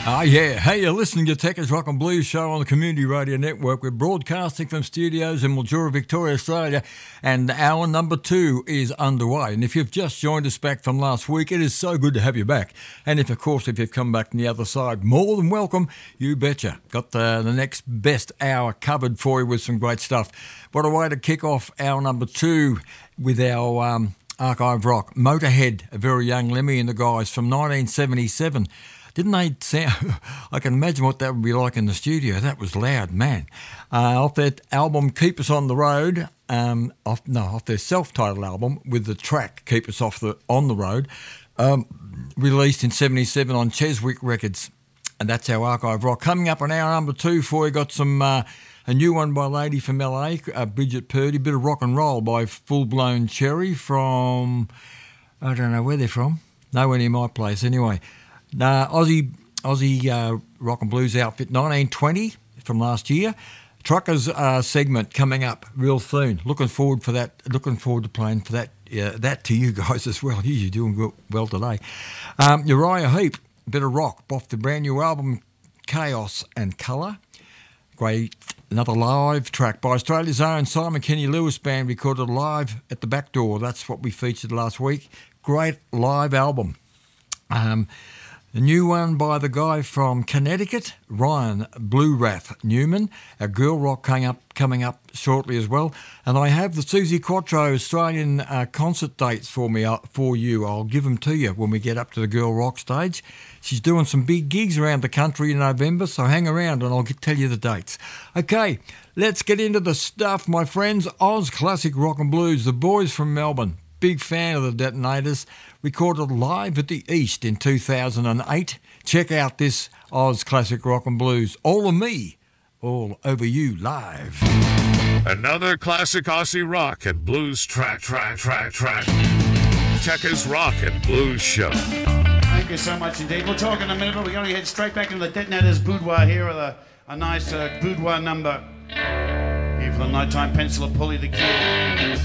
Yeah. Hey, you're listening to Techers Rock and Blues show on the Community Radio Network. We're broadcasting from studios in Mildura, Victoria, Australia, and hour number 2 is underway. And if you've just joined us back from last week, it is so good to have you back. And if you've come back from the other side, more than welcome. You betcha. Got the next best hour covered for you with some great stuff. What a way to kick off hour number 2 with our archive rock. Motorhead, a very young Lemmy and the guys from 1977. Didn't they sound... I can imagine what that would be like in the studio. That was loud, man. Off that album, Keep Us on the Road, off their self-titled album with the track Keep Us on the Road, released in 77 on Cheswick Records. And that's our archive rock. Coming up on hour number 2 for you, got some a new one by a lady from LA, Bridget Purdy, a bit of rock and roll by Full Blown Cherry from... I don't know where they're from. Nowhere near my place anyway. Aussie rock and blues outfit 1920 from last year. Truckers segment coming up real soon. Looking forward for that. Looking forward to playing for that. That to you guys as well. You're doing well today. Uriah Heep, bit of rock off the brand new album Chaos and Colour. Great, another live track by Australia's own Simon Kenny Lewis Band, recorded live at the Back Door. That's what we featured last week. Great live album. The new one by the guy from Connecticut, Ryan Blue Wrath Newman. A girl rock coming up shortly as well. And I have the Susie Quattro Australian concert dates for you. I'll give them to you when we get up to the girl rock stage. She's doing some big gigs around the country in November, so hang around and I'll tell you the dates. Okay, let's get into the stuff, my friends. Oz Classic Rock and Blues, the boys from Melbourne. Big fan of the Detonators, recorded live at the East in 2008. Check out this Oz Classic Rock and Blues, All of Me, All Over You, live. Another classic Aussie rock and blues track. Techers Rock and Blues Show. Thank you so much indeed. We'll talk in a minute, but we're going to head straight back into the Detonators' boudoir here with a nice boudoir number. Here for the nighttime pencil of Polly the Kid.